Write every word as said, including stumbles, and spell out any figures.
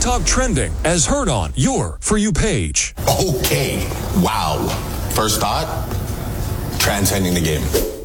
TikTok trending as heard on your For You page. Okay. Wow. First thought, transcending the game.